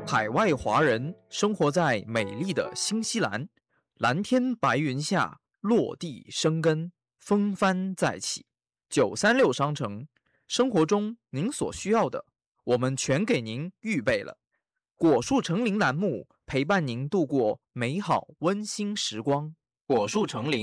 海外华人生活在美丽的新西兰，蓝天白云下落地生根，风帆再起。936商城，生活中您所需要的，我们全给您预备了。果树成林栏目陪伴您度过美好温馨时光。果树成林。